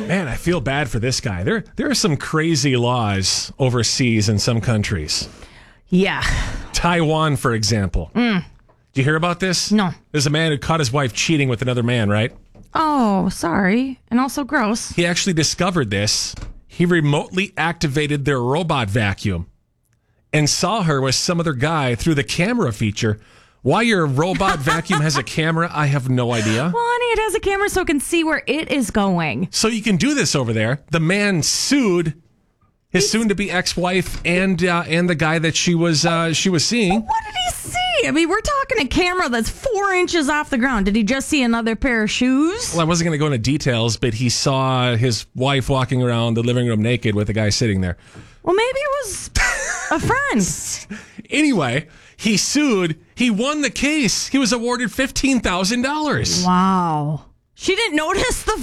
Man, I feel bad for this guy. There are some crazy laws overseas in some countries. Yeah. Taiwan, for example. Did you hear about this? No. There's a man who caught his wife cheating with another man, right? Oh, sorry. And also gross. He actually discovered this. He remotely activated their robot vacuum and saw her with some other guy through the camera feature. Why your robot vacuum has a camera, I have no idea. Well, honey, it has a camera so it can see where it is going. So you can do this over there. The man sued his soon-to-be ex-wife and the guy that she was seeing. What did he see? I mean, we're talking a camera that's 4 inches off the ground. Did he just see another pair of shoes? Well, I wasn't going to go into details, but he saw his wife walking around the living room naked with a guy sitting there. Well, maybe it was a friend. Anyway, he sued. He won the case. He was awarded $15,000. Wow. She didn't notice the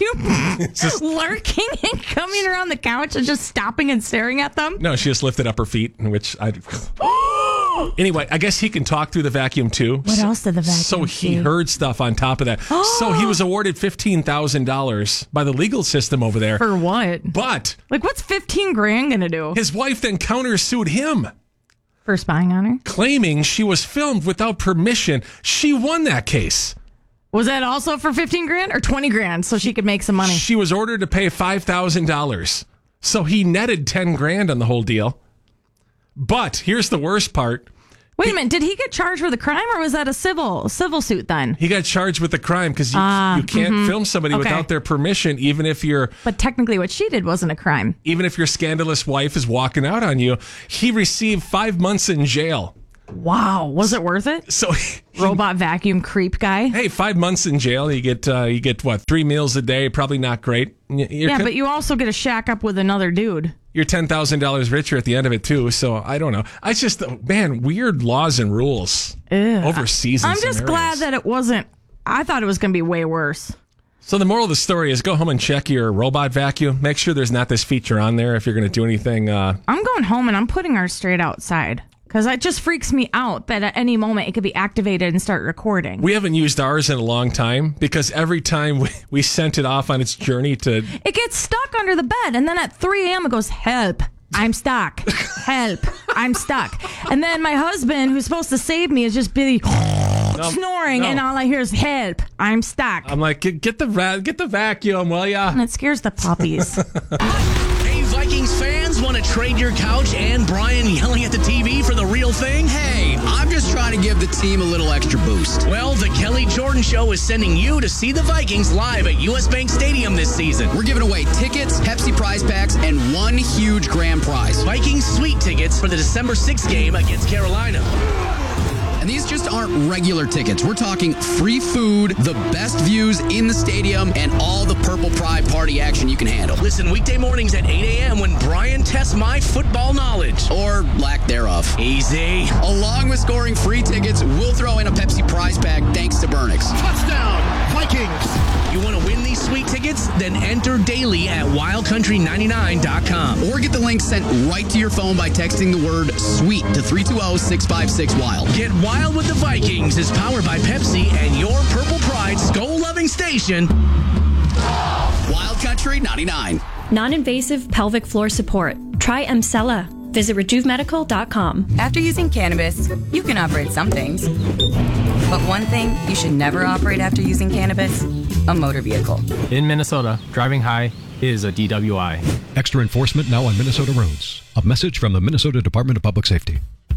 vacuum lurking and coming around the couch and just stopping and staring at them? No, she just lifted up her feet, which I... Anyway, I guess he can talk through the vacuum, too. What else did the vacuum So he see? heard stuff on top of that. So he was awarded $15,000 by the legal system over there. For what? But... Like, what's $15,000 going to do? His wife then countersued him, For spying on her? claiming she was filmed without permission. She won that case. Was that also for $15,000 or $20,000 so she could make some money? She was ordered to pay $5,000. So he netted $10,000 on the whole deal. But here's the worst part. Wait a minute, did he get charged with a crime or was that a civil suit then? He got charged with the crime because you can't film somebody without their permission, even if But technically what she did wasn't a crime. your scandalous wife is walking out on you. He received 5 months in jail. Wow, was it worth it? So Robot vacuum creep guy. hey, 5 months in jail. You get what, 3 meals a day? Probably not great. But you also get a shack up with another dude. You're $10,000 richer at the end of it too. So I don't know. I just weird laws and rules overseas. I'm just glad that it wasn't. I thought it was going to be way worse. So the moral of the story is go home and check your robot vacuum. Make sure there's not this feature on there if you're going to do anything. I'm going home and I'm putting her straight outside. Because it just freaks me out that at any moment it could be activated and start recording. We haven't used ours in a long time because every time we sent it off on its journey to... It gets stuck under the bed and then at 3 a.m. it goes, help, I'm stuck. Help, I'm stuck. And then my husband, who's supposed to save me, is just busy snoring and all I hear is, help, I'm stuck. I'm like, get the vacuum, will ya? And it scares the puppies. Hey, Vikings fans, want to trade your couch and Brian yelling at the TV for the real thing? Hey, I'm just trying to give the team a little extra boost. Well, the Kelly Jordan Show is sending you to see the Vikings live at US Bank Stadium this season. We're giving away tickets, Pepsi prize packs, and one huge grand prize. Vikings suite tickets for the December 6th game against Carolina. And these just aren't regular tickets. We're talking free food, the best views in the stadium, and all the Purple Pride party action you can handle. Listen weekday mornings at 8 a.m. when Brian tests my football knowledge. Or lack thereof. Easy. Along with scoring free tickets, we'll throw in a Pepsi prize pack thanks to Burnix. Touchdown, Vikings! You want to win these sweet tickets? Then enter daily at wildcountry99.com. Or get the link sent right to your phone by texting the word SWEET to 320-656-WILD. Get Wild with the Vikings is powered by Pepsi and your Purple Pride Skull-loving station. Wild Country 99. Non-invasive pelvic floor support. Try Emsella. Visit RejuveMedical.com. After using cannabis, you can operate some things. But one thing you should never operate after using cannabis, a motor vehicle. In Minnesota, driving high is a DWI. Extra enforcement now on Minnesota roads. A message from the Minnesota Department of Public Safety.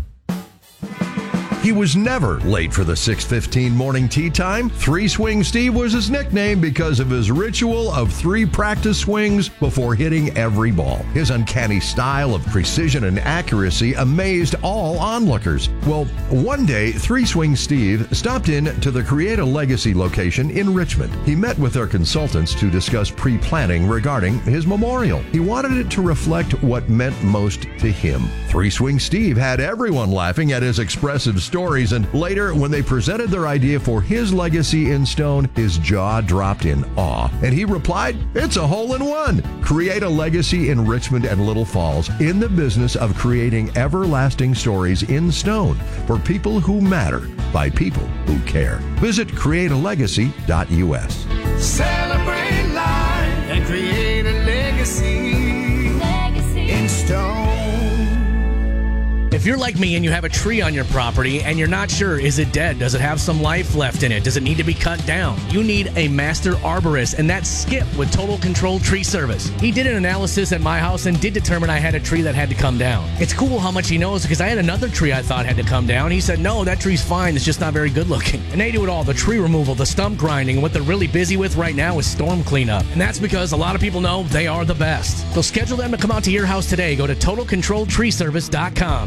He was never late for the 6:15 morning tea time. Three Swing Steve was his nickname because of his ritual of 3 practice swings before hitting every ball. His uncanny style of precision and accuracy amazed all onlookers. Well, one day, 3 Swing Steve stopped in to the Create a Legacy location in Richmond. He met with their consultants to discuss pre-planning regarding his memorial. He wanted it to reflect what meant most to him. 3 Swing Steve had everyone laughing at his expressive stories, and later, when they presented their idea for his legacy in stone, his jaw dropped in awe. And he replied, "It's a hole-in-one. Create a Legacy in Richmond and Little Falls, in the business of creating everlasting stories in stone for people who matter by people who care." Visit createalegacy.us. Celebrate life and create If you're like me and you have a tree on your property and you're not sure, is it dead? Does it have some life left in it? Does it need to be cut down? You need a master arborist, and that's Skip with Total Control Tree Service. He did an analysis at my house and did determine I had a tree that had to come down. It's cool how much he knows because I had another tree I thought had to come down. He said, no, that tree's fine. It's just not very good looking. And they do it all, the tree removal, the stump grinding, and what they're really busy with right now is storm cleanup. And that's because a lot of people know they are the best. So schedule them to come out to your house today. Go to TotalControlTreeService.com.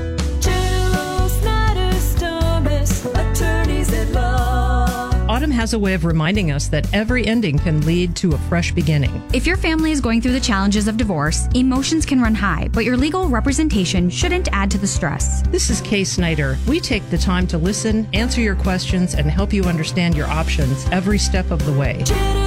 Autumn has a way of reminding us that every ending can lead to a fresh beginning. If your family is going through the challenges of divorce, emotions can run high, but your legal representation shouldn't add to the stress. This is Kay Snyder. We take the time to listen, answer your questions, and help you understand your options every step of the way.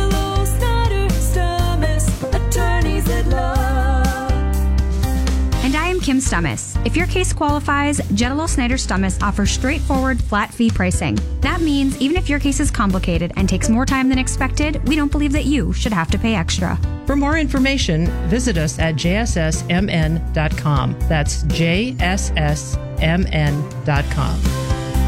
And I am Kim Stummis. If your case qualifies, Jetalo Snyder Stummis offers straightforward, flat fee pricing. That means even if your case is complicated and takes more time than expected, we don't believe that you should have to pay extra. For more information, visit us at jssmn.com. That's jssmn.com.